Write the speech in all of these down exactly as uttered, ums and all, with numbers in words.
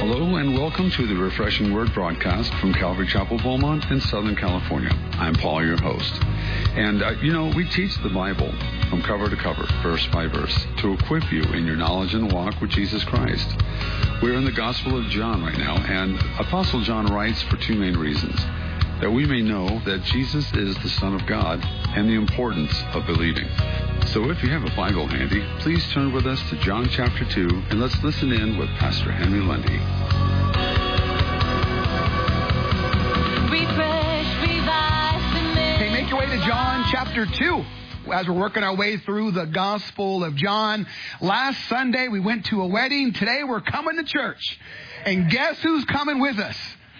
Hello and welcome to the Refreshing Word broadcast from Calvary Chapel, Beaumont in Southern California. I'm Paul, your host. And, uh, you know, we teach the Bible from cover to cover, verse by verse, to equip you in your knowledge and walk with Jesus Christ. We're in the Gospel of John right now, and Apostle John writes for two main reasons: that we may know that Jesus is the Son of God and the importance of believing. So if you have a Bible handy, please turn with us to John chapter two, and let's listen in with Pastor Henry Lundy. Hey, make your way to John chapter two. As we're working our way through the Gospel of John. Last Sunday we went to a wedding. Today we're coming to church. And guess who's coming with us?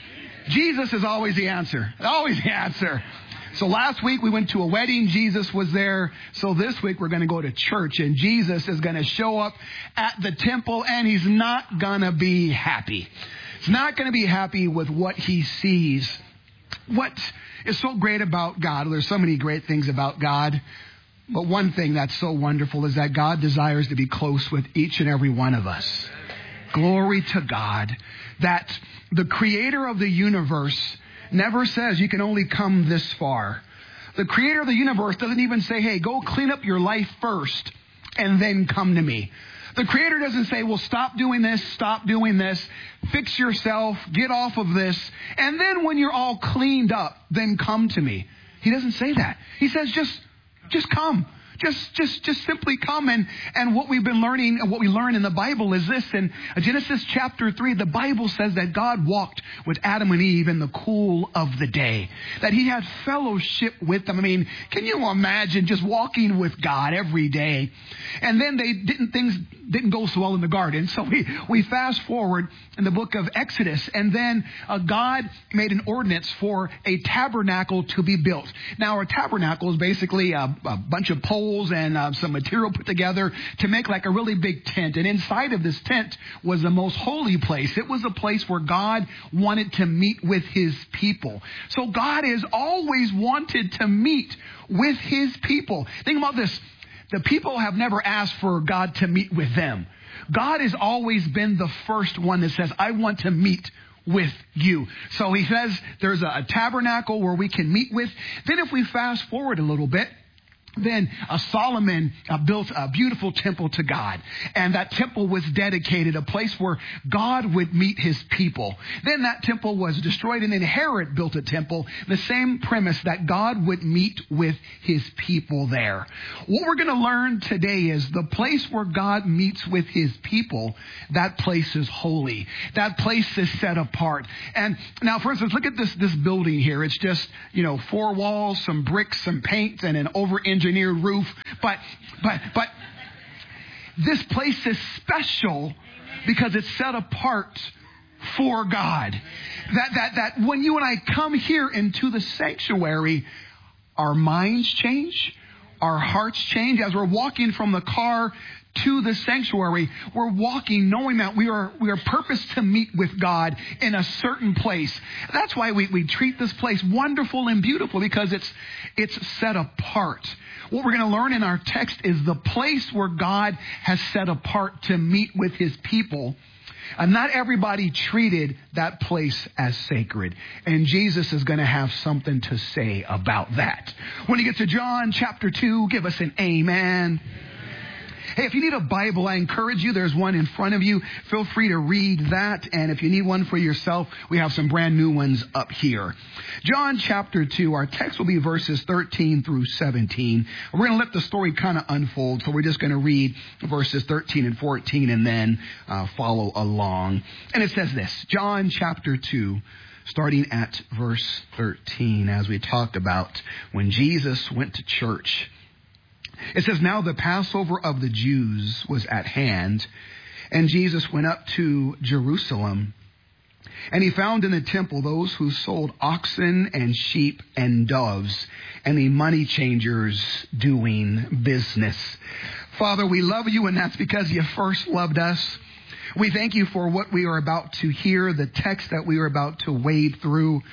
Jesus is always the answer. Always the answer. So last week we went to a wedding. Jesus was there. So this week we're going to go to church. And Jesus is going to show up at the temple, and he's not going to be happy. He's not going to be happy with what he sees. What is so great about God? Well, there's so many great things about God. But one thing that's so wonderful is that God desires to be close with each and every one of us. Glory to God. That the creator of the universe never says you can only come this far. The creator of the universe doesn't even say, hey, go clean up your life first and then come to me. The creator doesn't say, well, stop doing this, stop doing this, fix yourself, get off of this, and then when you're all cleaned up, then come to me. He doesn't say that. He says, just, just come. Just, just, just simply come. And, and what we've been learning and what we learn in the Bible is this. In Genesis chapter three, the Bible says that God walked with Adam and Eve in the cool of the day, that he had fellowship with them. I mean, can you imagine just walking with God every day? And then they didn't, things didn't go so well in the garden. So we, we fast forward in the book of Exodus, and then uh, God made an ordinance for a tabernacle to be built. Now, a tabernacle is basically a, a bunch of poles and uh, some material put together to make like a really big tent. And inside of this tent was the most holy place. It was a place where God wanted to meet with his people. So God has always wanted to meet with his people. Think about this. The people have never asked for God to meet with them. God has always been the first one that says, I want to meet with you. So he says there's a, a tabernacle where we can meet with. Then if we fast forward a little bit, Then uh, Solomon uh, built a beautiful temple to God. And that temple was dedicated, a place where God would meet his people. Then that temple was destroyed, and then Herod built a temple, the same premise that God would meet with his people there. What we're going to learn today is the place where God meets with his people, that place is holy. That place is set apart. And now, for instance, look at this, this building here. It's just, you know, four walls, some bricks, some paint, and an over-engineered engineered roof, but but but this place is special because it's set apart for God. That that that when you and I come here into the sanctuary, our minds change, our hearts change. As we're walking from the car to the sanctuary, we're walking knowing that we are we are purposed to meet with God in a certain place. That's why we, we treat this place wonderful and beautiful, because it's it's set apart. What we're going to learn in our text is the place where God has set apart to meet with his people. And not everybody treated that place as sacred. And Jesus is going to have something to say about that. When you get to John chapter two, give us an amen. Hey, if you need a Bible, I encourage you. There's one in front of you. Feel free to read that. And if you need one for yourself, we have some brand new ones up here. John chapter two, our text will be verses thirteen through seventeen. We're going to let the story kind of unfold. So we're just going to read verses thirteen and fourteen and then uh, follow along. And it says this, John chapter two, starting at verse thirteen, as we talk about when Jesus went to church. It says, now the Passover of the Jews was at hand, and Jesus went up to Jerusalem. And he found in the temple those who sold oxen and sheep and doves, and the money changers doing business. Father, we love you, and that's because you first loved us. We thank you for what we are about to hear, the text that we are about to wade through.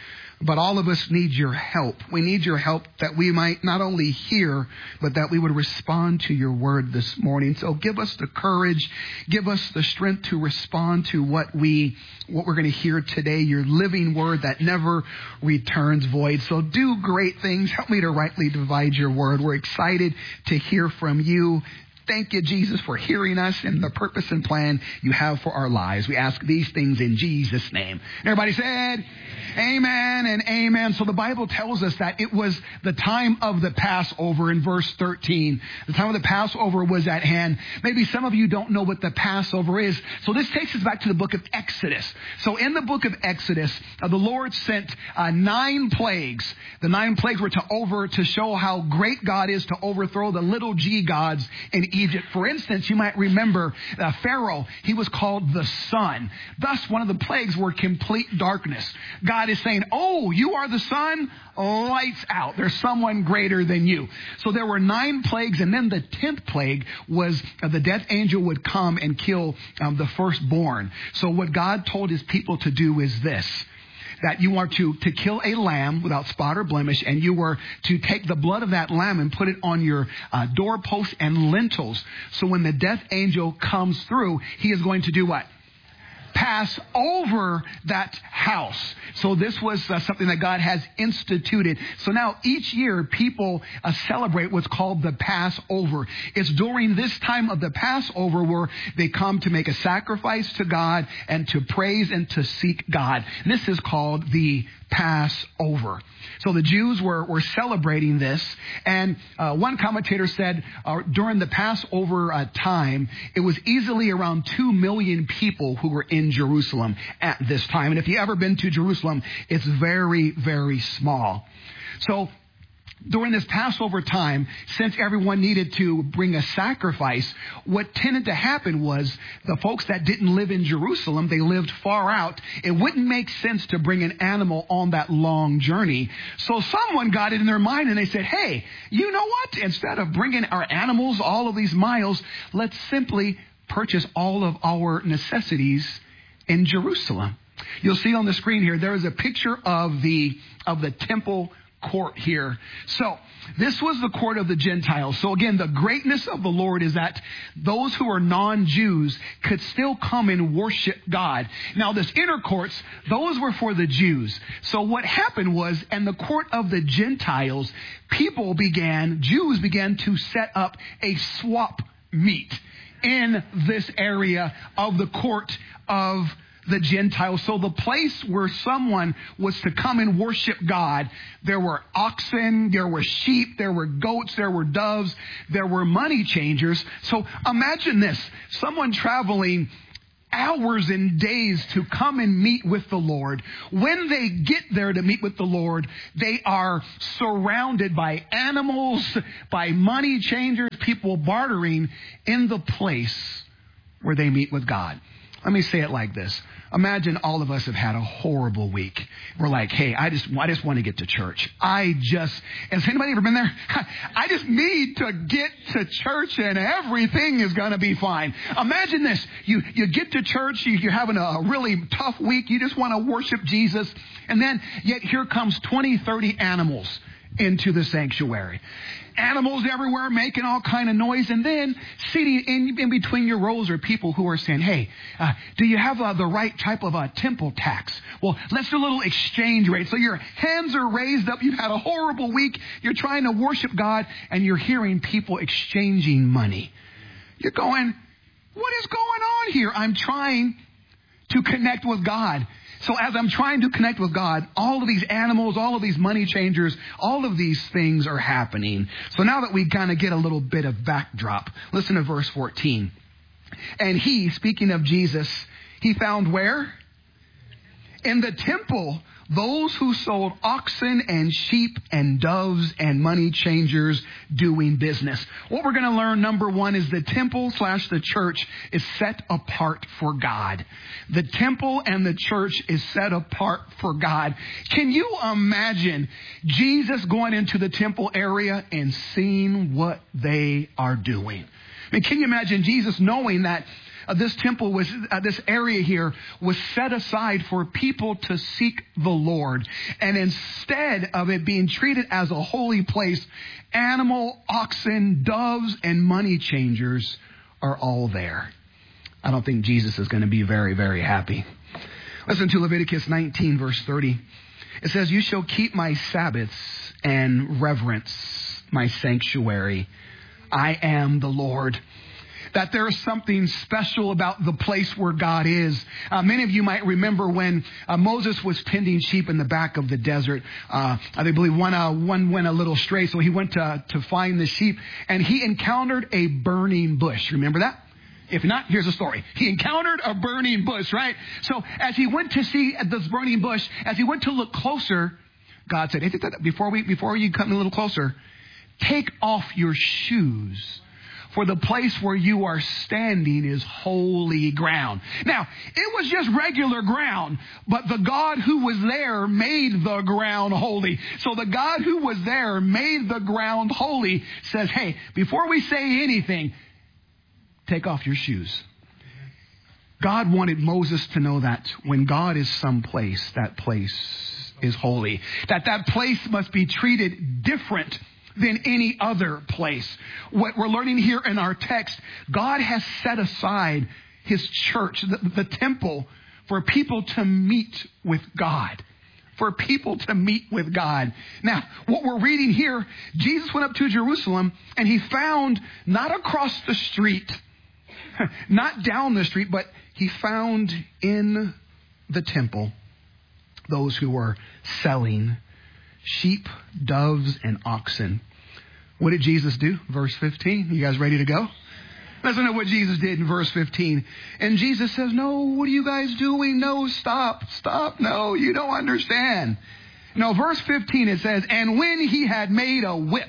But all of us need your help. We need your help that we might not only hear, but that we would respond to your word this morning. So give us the courage, give us the strength to respond to what we, what we're going to hear today, your living word that never returns void. So do great things. Help me to rightly divide your word. We're excited to hear from you. Thank you, Jesus, for hearing us and the purpose and plan you have for our lives. We ask these things in Jesus' name. And everybody said, amen and amen. So the Bible tells us that it was the time of the Passover in verse thirteen. The time of the Passover was at hand. Maybe some of you don't know what the Passover is. So this takes us back to the book of Exodus. So in the book of Exodus, uh, the Lord sent uh, nine plagues. The nine plagues were to over to show how great God is to overthrow the little g gods in Egypt. For instance, you might remember uh, Pharaoh, he was called the sun. Thus, one of the plagues were complete darkness. God is saying, oh, you are the sun? Lights out. There's someone greater than you. So there were nine plagues, and then the tenth plague was uh, the death angel would come and kill um, the firstborn. So what God told his people to do is this, that you are to, to kill a lamb without spot or blemish, and you were to take the blood of that lamb and put it on your uh, doorposts and lintels. So when the death angel comes through, he is going to do what? Pass over that house. So this was uh, something that God has instituted. So now each year people uh, celebrate what's called the Passover. It's during this time of the Passover where they come to make a sacrifice to God and to praise and to seek God. This is called the Passover. So the Jews were, were celebrating this, and uh, one commentator said uh, during the Passover uh, time, it was easily around two million people who were in Jerusalem at this time. And if you've ever been to Jerusalem, it's very, very small. So during this Passover time, since everyone needed to bring a sacrifice, what tended to happen was the folks that didn't live in Jerusalem, they lived far out. It wouldn't make sense to bring an animal on that long journey. So someone got it in their mind and they said, hey, you know what? Instead of bringing our animals all of these miles, let's simply purchase all of our necessities in Jerusalem. You'll see on the screen here, there is a picture of the, of the temple court here. So this was the court of the Gentiles. So again, the greatness of the Lord is that those who are non-Jews could still come and worship God. Now this inner courts, those were for the Jews. So what happened was, in the court of the Gentiles, people began, Jews began to set up a swap meet in this area of the court of the Gentiles. So the place where someone was to come and worship God, there were oxen, there were sheep, there were goats, there were doves, there were money changers. So imagine this, someone traveling hours and days to come and meet with the Lord. When they get there to meet with the Lord, they are surrounded by animals, by money changers, people bartering in the place where they meet with God. Let me say it like this. Imagine all of us have had a horrible week. We're like, hey, I just, I just want to get to church. I just, has anybody ever been there? I just need to get to church and everything is going to be fine. Imagine this. You, you get to church, you, you're having a really tough week. You just want to worship Jesus. And then yet here comes twenty, thirty animals into the sanctuary. Animals everywhere making all kind of noise. And then sitting in, in between your rows are people who are saying, hey, uh, do you have uh, the right type of uh, temple tax? Well, let's do a little exchange rate. So your hands are raised up. You've had a horrible week. You're trying to worship God and you're hearing people exchanging money. You're going, what is going on here? I'm trying to connect with God. So as I'm trying to connect with God, all of these animals, all of these money changers, all of these things are happening. So now that we kind of get a little bit of backdrop, listen to verse fourteen. And he, speaking of Jesus, he found where? In the temple, those who sold oxen and sheep and doves and money changers doing business. What we're going to learn, number one, is the temple slash the church is set apart for God. The temple and the church is set apart for God. Can you imagine Jesus going into the temple area and seeing what they are doing? I mean, can you imagine Jesus knowing that uh, this temple was, uh, this area here was set aside for people to seek the Lord. And instead of it being treated as a holy place, animal, oxen, doves, and money changers are all there. I don't think Jesus is going to be very, very happy. Listen to Leviticus nineteen, verse thirty. It says, you shall keep my Sabbaths and reverence my sanctuary. I am the Lord. That there is something special about the place where God is. Uh, many of you might remember when uh, Moses was tending sheep in the back of the desert. Uh, I believe one, uh, one went a little astray, so he went to, to find the sheep, and he encountered a burning bush. Remember that? If not, here's a story. He encountered a burning bush, right? So as he went to see this burning bush, as he went to look closer, God said, hey, before we, before you come a little closer, take off your shoes, for the place where you are standing is holy ground. Now, it was just regular ground, but the God who was there made the ground holy. So the God who was there made the ground holy, says, hey, before we say anything, take off your shoes. God wanted Moses to know that when God is someplace, that place is holy. That that place must be treated different than any other place. What we're learning here in our text, God has set aside His church, the, the temple, for people to meet with God. For people to meet with God. Now, what we're reading here, Jesus went up to Jerusalem and He found not across the street, not down the street, but He found in the temple those who were selling sheep, doves, and oxen. What did Jesus do? Verse fifteen. You guys ready to go? Listen to what Jesus did in verse fifteen. And Jesus says, no, what are you guys doing? No, stop, stop. No, you don't understand. No, verse fifteen, it says, and when he had made a whip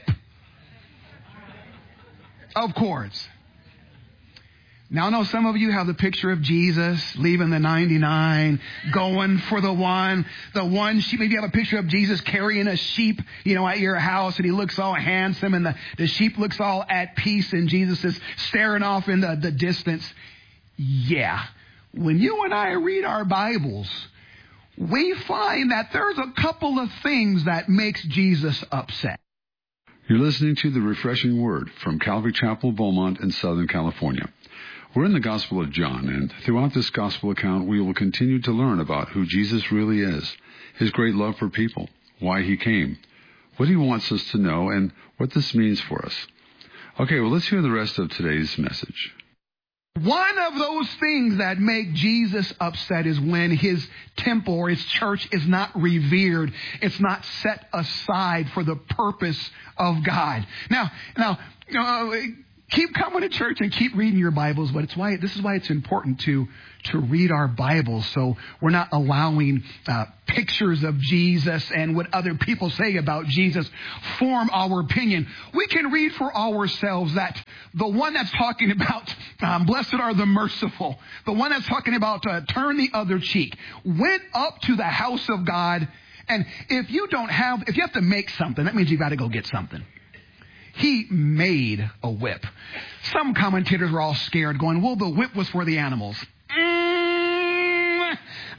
of cords. Now, I know some of you have the picture of Jesus leaving the ninety-nine, going for the one, the one sheep. Maybe you have a picture of Jesus carrying a sheep, you know, at your house, and he looks all handsome, and the, the sheep looks all at peace, and Jesus is staring off in the, the distance. Yeah. When you and I read our Bibles, we find that there's a couple of things that makes Jesus upset. You're listening to the Refreshing Word from Calvary Chapel, Beaumont in Southern California. We're in the Gospel of John, and throughout this Gospel account, we will continue to learn about who Jesus really is, His great love for people, why He came, what He wants us to know, and what this means for us. Okay, well, let's hear the rest of today's message. One of those things that make Jesus upset is when His temple or His church is not revered. It's not set aside for the purpose of God. Now, now, you know, keep coming to church and keep reading your Bibles, but it's why this is why it's important to to read our Bibles, so we're not allowing uh, pictures of Jesus and what other people say about Jesus form our opinion. We can read for ourselves that the one that's talking about um, blessed are the merciful, the one that's talking about uh, turn the other cheek, went up to the house of God. And if you don't have, if you have to make something, that means you got to go get something. He made a whip. Some commentators were all scared, going, well, the whip was for the animals. Mm,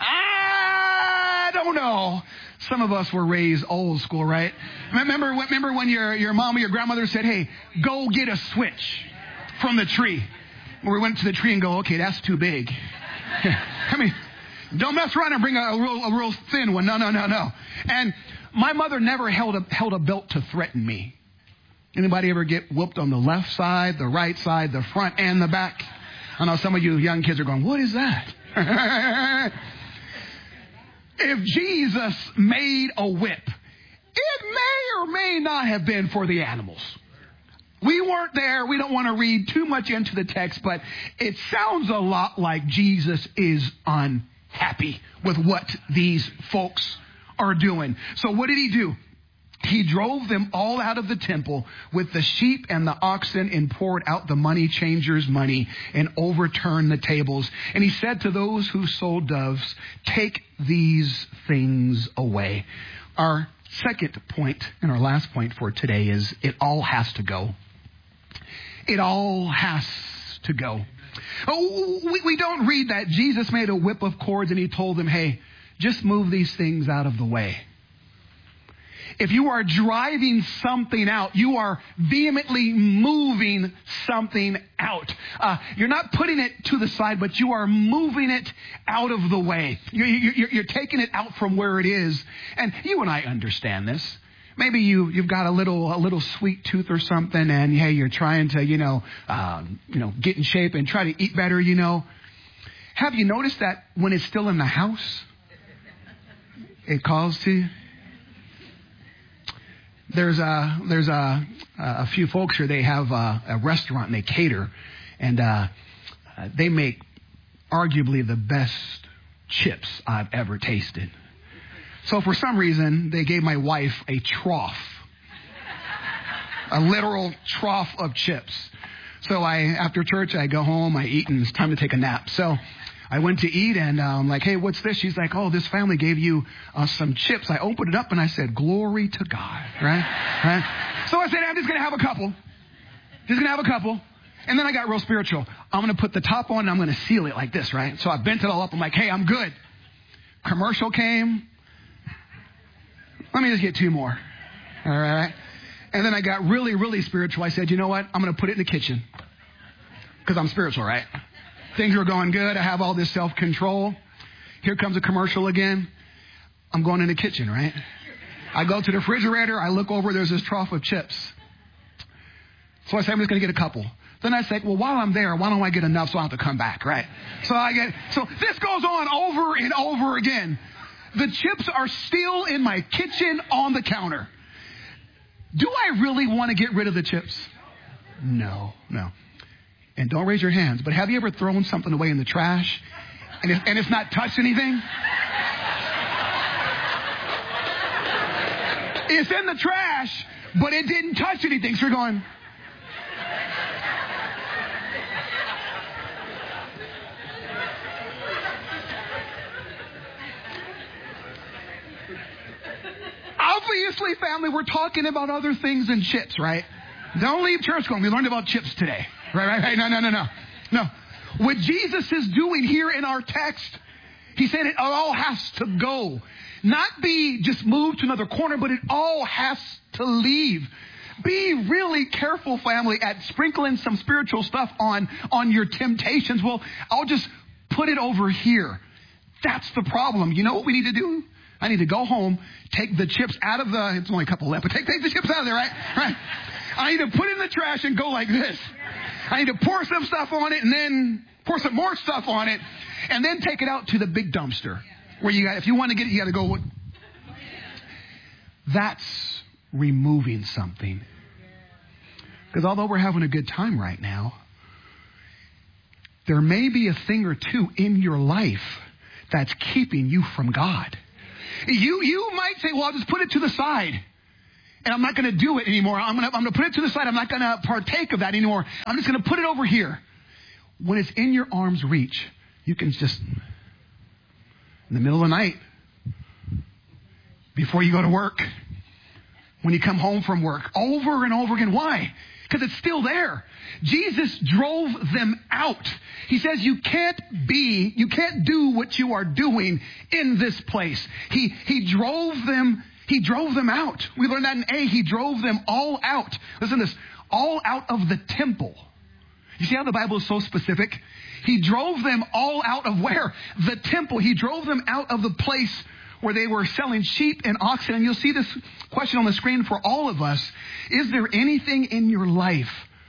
I don't know. Some of us were raised old school, right? Remember, remember when your, your mom or your grandmother said, hey, go get a switch from the tree. We went to the tree and go, okay, that's too big. I mean, don't mess around and bring a, a, real, a real thin one. No, no, no, no. And my mother never held a, held a belt to threaten me. Anybody ever get whooped on the left side, the right side, the front, and the back? I know some of you young kids are going, what is that? If Jesus made a whip, it may or may not have been for the animals. We weren't there. We don't want to read too much into the text, but it sounds a lot like Jesus is unhappy with what these folks are doing. So what did He do? He drove them all out of the temple with the sheep and the oxen and poured out the money changers' money and overturned the tables. And He said to those who sold doves, take these things away. Our second point and our last point for today is it all has to go. It all has to go. Oh, we, we don't read that Jesus made a whip of cords and he told them, hey, just move these things out of the way. If you are driving something out, you are vehemently moving something out. Uh, you're not putting it to the side, but you are moving it out of the way. You're, you're, you're taking it out from where it is. And you and I understand this. Maybe you, you've got a little, a little sweet tooth or something, and hey, you're trying to, you know, um, you know, get in shape and try to eat better, you know. Have you noticed that when it's still in the house, it calls to you? There's a, there's a, a few folks here, they have a, a restaurant and they cater, and uh, they make arguably the best chips I've ever tasted. So for some reason, they gave my wife a trough, a literal trough of chips. So I, after church, I go home, I eat, and it's time to take a nap. So I went to eat, and I'm um, like, hey, what's this? She's like, oh, this family gave you uh, some chips. I opened it up, and I said, glory to God, right? right? So I said, I'm just going to have a couple. Just going to have a couple. And then I got real spiritual. I'm going to put the top on, and I'm going to seal it like this, right? So I bent it all up. I'm like, hey, I'm good. Commercial came. Let me just get two more. All right? And then I got really, really spiritual. I said, you know what? I'm going to put it in the kitchen. Because I'm spiritual, right? Things are going good. I have all this self-control. Here comes a commercial again. I'm going in the kitchen, right? I go to the refrigerator. I look over. There's this trough of chips. So I say, I'm just going to get a couple. Then I say, well, while I'm there, why don't I get enough so I don't have to come back, right? So I get, so this goes on over and over again. The chips are still in my kitchen on the counter. Do I really want to get rid of the chips? No, no. And don't raise your hands, but have you ever thrown something away in the trash and, it, and it's not touched anything? It's in the trash, but it didn't touch anything. So you're going... Obviously, family, we're talking about other things than chips, right? Don't leave church going, we learned about chips today. Right, right, right. No, no, no, no. No. What Jesus is doing here in our text, he said it all has to go. Not be just moved to another corner, but it all has to leave. Be really careful, family, at sprinkling some spiritual stuff on, on your temptations. Well, I'll just put it over here. That's the problem. You know what we need to do? I need to go home, take the chips out of the, it's only a couple left, but take, take the chips out of there, right? Right. I need to put it in the trash and go like this. I need to pour some stuff on it and then pour some more stuff on it and then take it out to the big dumpster where you got, if you want to get it, you got to go. That's removing something. Because although we're having a good time right now, there may be a thing or two in your life that's keeping you from God. You, you might say, well, I'll just put it to the side. And I'm not going to do it anymore. I'm going to I'm going to put it to the side. I'm not going to partake of that anymore. I'm just going to put it over here. When it's in your arm's reach, you can just, in the middle of the night, before you go to work, when you come home from work, over and over again. Why? Because it's still there. Jesus drove them out. He says you can't be, you can't do what you are doing in this place. He, he drove them He drove them out. We learned that in A. He drove them all out. Listen to this. All out of the temple. You see how the Bible is so specific? He drove them all out of where? The temple. He drove them out of the place where they were selling sheep and oxen. And you'll see this question on the screen for all of us. Is there anything in your life